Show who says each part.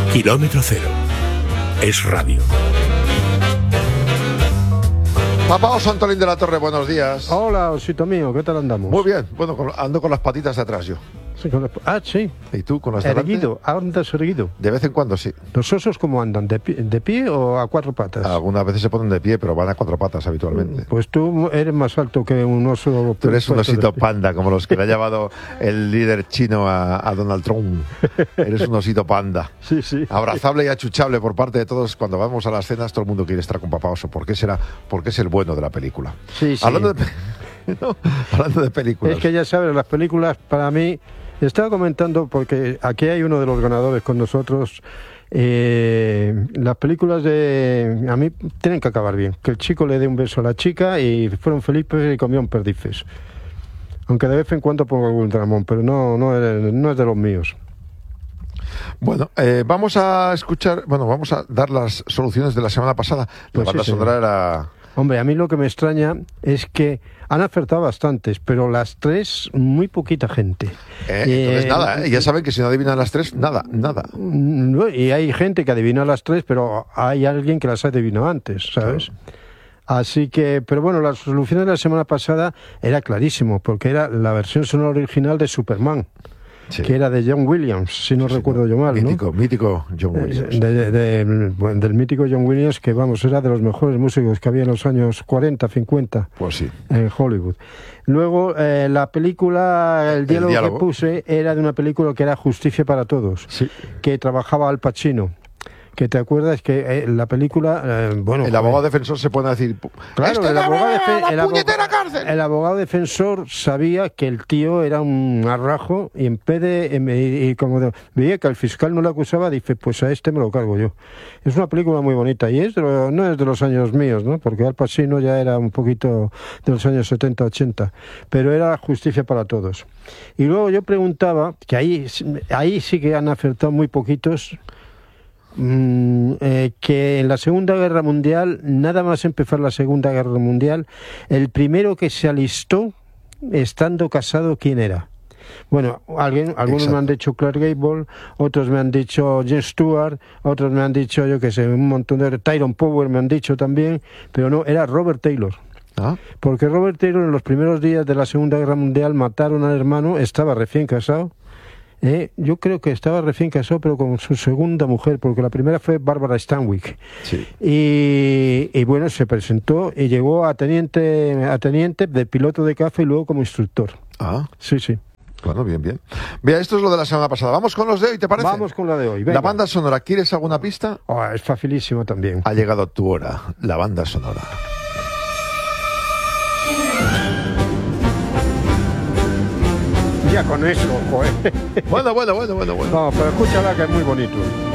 Speaker 1: Kilómetro Cero. Es radio.
Speaker 2: Papá Oso Antolín de la Torre, buenos días.
Speaker 3: Hola, osito mío, ¿qué tal andamos?
Speaker 2: Muy bien, bueno, ando con las patitas de atrás yo.
Speaker 3: Sí, sí.
Speaker 2: ¿Y tú con las de delante?
Speaker 3: Erguido, andas erguido.
Speaker 2: De vez en cuando sí.
Speaker 3: ¿Los osos cómo andan? ¿De pie o a cuatro patas?
Speaker 2: Algunas veces se ponen de pie, pero van a cuatro patas habitualmente.
Speaker 3: Pues tú eres más alto que un oso.
Speaker 2: Tú eres un osito panda, como los que le ha llevado el líder chino a Donald Trump. Eres un osito panda.
Speaker 3: Sí, sí.
Speaker 2: Abrazable y achuchable por parte de todos. Cuando vamos a las cenas, todo el mundo quiere estar con Papá Oso. ¿Por qué será? Porque es el bueno de la película.
Speaker 3: Sí, sí.
Speaker 2: Hablando de películas.
Speaker 3: Es que ya sabes, las películas para mí... Estaba comentando, porque aquí hay uno de los ganadores con nosotros, las películas a mí tienen que acabar bien, que el chico le dé un beso a la chica y fueron felices y comieron perdices. Aunque de vez en cuando pongo algún dramón, pero no es de los míos.
Speaker 2: Bueno, vamos a dar las soluciones de la semana pasada. La banda sonora era...
Speaker 3: Hombre, a mí lo que me extraña es que han acertado bastantes, pero las tres, muy poquita gente.
Speaker 2: Entonces nada, ya saben que si no adivinan las tres, nada.
Speaker 3: Y hay gente que adivina las tres, pero hay alguien que las adivinó antes, ¿sabes? Claro. Así que, pero bueno, la solución de la semana pasada era clarísimo, porque era la versión sonora original de Superman. Sí. Que era de John Williams, si no recuerdo yo mal,
Speaker 2: mítico John Williams.
Speaker 3: Del mítico John Williams, que vamos, era de los mejores músicos que había en los años 40, 50
Speaker 2: pues sí.
Speaker 3: En Hollywood. Luego, la película, el diálogo que puse era de una película que era Justicia para Todos, sí. Que trabajaba Al Pacino. Que te acuerdas que la película...
Speaker 2: el abogado defensor se pone a decir...
Speaker 3: Claro, el abogado defensor sabía que el tío era un arrajo y como veía que al fiscal no le acusaba, dice, pues a este me lo cargo yo. Es una película muy bonita y no es de los años míos, ¿no? Porque Al Pacino ya era un poquito de los años 70, 80, pero era Justicia para Todos. Y luego yo preguntaba, que ahí sí que han acertado muy poquitos... que en la Segunda Guerra Mundial, nada más empezar la Segunda Guerra Mundial, el primero que se alistó estando casado, ¿quién era? Bueno, algunos
Speaker 2: Exacto.
Speaker 3: Me han dicho Clark Gable, otros me han dicho James Stewart, otros me han dicho, yo que sé, un montón de... Tyrone Power me han dicho también, pero no, era Robert Taylor.
Speaker 2: ¿Ah?
Speaker 3: Porque Robert Taylor en los primeros días de la Segunda Guerra Mundial mataron al hermano, estaba recién casado. Yo creo que estaba recién casado, pero con su segunda mujer, porque la primera fue Barbara Stanwyck.
Speaker 2: Sí.
Speaker 3: Y bueno, se presentó y llegó a teniente de piloto de caza y luego como instructor.
Speaker 2: Ah.
Speaker 3: Sí.
Speaker 2: Bueno, bien. Mira, esto es lo de la semana pasada. Vamos con los de hoy, ¿te parece?
Speaker 3: Vamos con la de hoy. Venga.
Speaker 2: La banda sonora, ¿quieres alguna pista?
Speaker 3: Es facilísimo también.
Speaker 2: Ha llegado tu hora, la banda sonora.
Speaker 3: Ya con eso, joder.
Speaker 2: Bueno.
Speaker 3: No, pero escúchala que es muy bonito.